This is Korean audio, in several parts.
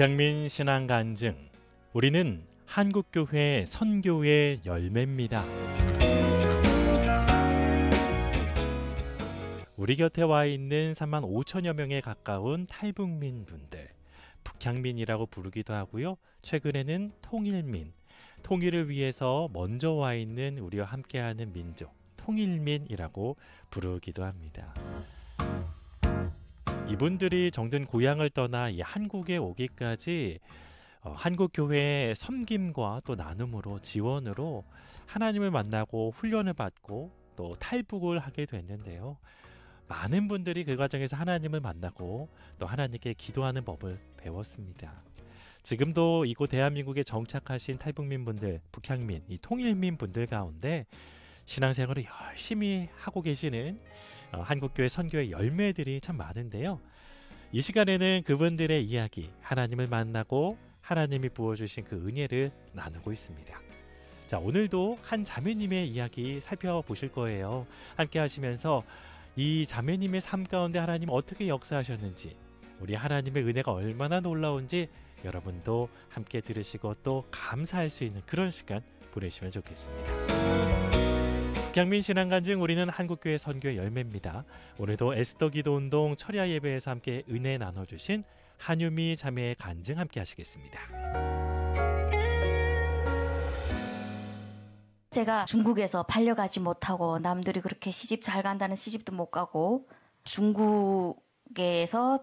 북향민 신앙 간증. 우리는 한국교회 선교의 열매입니다. 우리 곁에 와 있는 3만 5천여 명에 가까운 탈북민 분들, 북향민이라고 부르기도 하고요. 최근에는 통일민, 통일을 위해서 먼저 와 있는 우리와 함께하는 민족, 통일민이라고 부르기도 합니다. 이분들이 정든 고향을 떠나 이 한국에 오기까지 한국교회의 섬김과 또 나눔으로, 지원으로 하나님을 만나고 훈련을 받고 또 탈북을 하게 됐는데요. 많은 분들이 그 과정에서 하나님을 만나고 또 하나님께 기도하는 법을 배웠습니다. 지금도 이곳 대한민국에 정착하신 탈북민 분들, 북향민, 이 통일민 분들 가운데 신앙생활을 열심히 하고 계시는 한국교회 선교의 열매들이 참 많은데요. 이 시간에는 그분들의 이야기, 하나님을 만나고 하나님이 부어주신 그 은혜를 나누고 있습니다. 자, 오늘도 한 자매님의 이야기 살펴보실 거예요. 함께 하시면서 이 자매님의 삶 가운데 하나님 어떻게 역사하셨는지, 우리 하나님의 은혜가 얼마나 놀라운지 여러분도 함께 들으시고 또 감사할 수 있는 그런 시간 보내시면 좋겠습니다. 북향민 신앙간증, 우리는 한국교회 선교의 열매입니다. 오늘도 에스더 기도운동 철야 예배에서 함께 은혜 나눠주신 한유미 자매의 간증 함께 하시겠습니다. 제가 중국에서 팔려가지 못하고 남들이 그렇게 시집 잘 간다는 시집도 못 가고 중국에서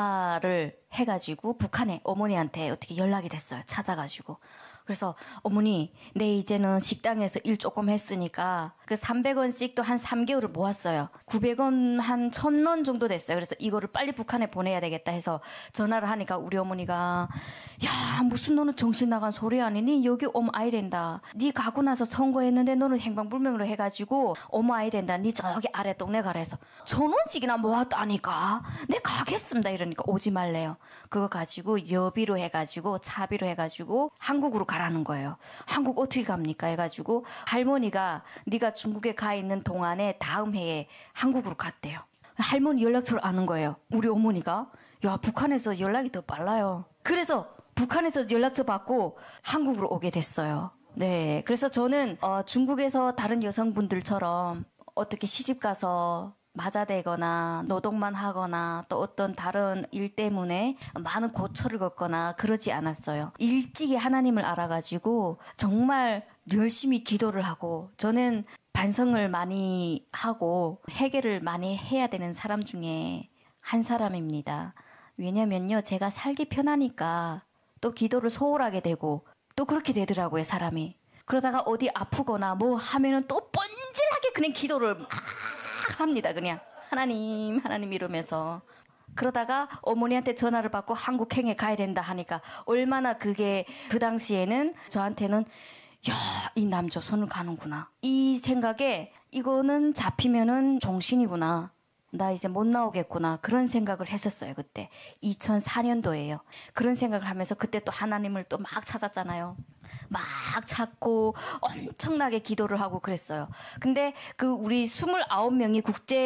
전화를 해가지고 북한에 어머니한테 어떻게 연락이 됐어요. 찾아가지고. 그래서 어머니, 내 이제는 식당에서 일 조금 했으니까 그 300원씩 또 한 3개월을 모았어요. 900원 한 1000원 정도 됐어요. 그래서 이거를 빨리 북한에 보내야 되겠다 해서 전화를 하니까 우리 어머니가, 야, 무슨 너는 정신 나간 소리 아니니? 여기 오면 아이 된다. 네 가고 나서 선거했는데 너는 행방불명으로 해가지고 오면 아이 된다. 네 저기 아래 동네 가라 해서 1000원씩이나 모았다니까. 내 가겠습니다. 이러니까 오지 말래요. 그거 가지고 여비로 해가지고 차비로 해가지고 한국으로 가라는 거예요. 한국 어떻게 갑니까? 해가지고 할머니가 네가 중국에 가 있는 동안에 다음 해에 한국으로 갔대요. 할머니 연락처를 아는 거예요. 우리 어머니가. 야, 북한에서 연락이 더 빨라요. 그래서 북한에서 연락처 받고 한국으로 오게 됐어요. 네, 그래서 저는 중국에서 다른 여성분들처럼 어떻게 시집가서 맞아대거나 노동만 하거나 또 어떤 다른 일 때문에 많은 고초를 겪거나 그러지 않았어요. 일찍이 하나님을 알아가지고 정말 열심히 기도를 하고, 저는 반성을 많이 하고 회개를 많이 해야 되는 사람 중에 한 사람입니다. 왜냐면요, 제가 살기 편하니까 또 기도를 소홀하게 되고 또 그렇게 되더라고요, 사람이. 그러다가 어디 아프거나 뭐 하면은 또 뻔질하게 그냥 기도를 막 합니다. 그냥 하나님 하나님 이러면서. 그러다가 어머니한테 전화를 받고 한국행에 가야 된다 하니까 얼마나 그게 그 당시에는 저한테는, 야, 이 남자 손을 가는구나, 이 생각에 이거는 잡히면은 종신이구나, 나 이제 못 나오겠구나, 그런 생각을 했었어요. 그때 2004년도예요. 그런 생각을 하면서 그때 또 하나님을 또 막 찾았잖아요. 막 찾고 엄청나게 기도를 하고 그랬어요. 근데 그 우리 29명이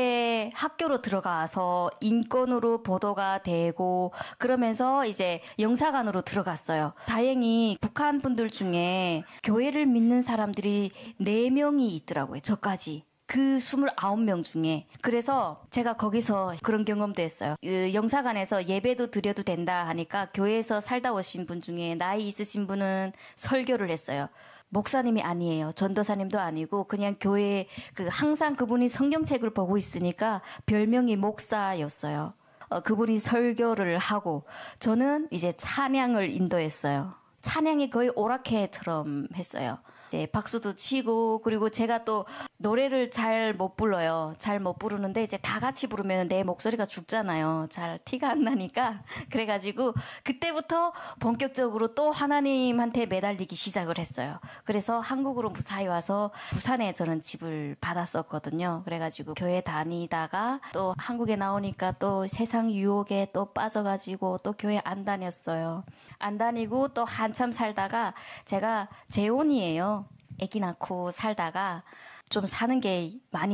국제 학교로 들어가서 인권으로 보도가 되고 그러면서 이제 영사관으로 들어갔어요. 다행히 북한 분들 중에 교회를 믿는 사람들이 4명이 있더라고요. 저까지. 그 29명 중에. 그래서 제가 거기서 그런 경험도 했어요. 그 영사관에서 예배도 드려도 된다 하니까 교회에서 살다 오신 분 중에 나이 있으신 분은 설교를 했어요. 목사님이 아니에요. 전도사님도 아니고 그냥 교회 항상 그분이 성경책을 보고 있으니까 별명이 목사였어요. 그분이 설교를 하고 저는 이제 찬양을 인도했어요. 찬양이 거의 오락회처럼 했어요. 네, 박수도 치고, 그리고 제가 또 노래를 잘 못 불러요. 잘 못 부르는데 이제 다 같이 부르면 내 목소리가 죽잖아요. 잘 티가 안 나니까. 그래가지고 그때부터 본격적으로 또 하나님한테 매달리기 시작을 했어요. 그래서 한국으로 무사히 와서 부산에 저는 집을 받았었거든요. 그래가지고 교회 다니다가 또 한국에 나오니까 또 세상 유혹에 또 빠져가지고 또 교회 안 다녔어요. 안 다니고 또 한참 살다가 제가 재혼이에요. 아기 낳고 살다가 좀 사는 게 많이